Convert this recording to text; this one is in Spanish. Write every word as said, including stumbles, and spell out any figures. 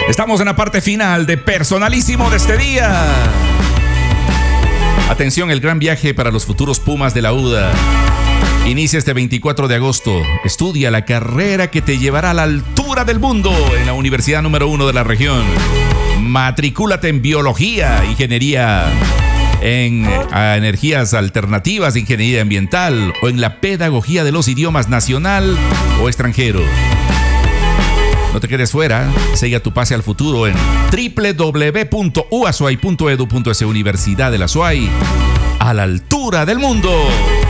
Estamos en la parte final de Personalísimo de este día. Atención, el gran viaje para los futuros Pumas de la U D A. Inicia este veinticuatro de agosto. Estudia la carrera que te llevará a la altura del mundo en la universidad número uno de la región. Matricúlate en biología, ingeniería en a energías alternativas, ingeniería ambiental o en la pedagogía de los idiomas nacional o extranjero. No te quedes fuera, sigue tu pase al futuro en doble u doble u doble u punto u a s u a y punto e d u punto e s. Universidad de la S U A Y, a la altura del mundo.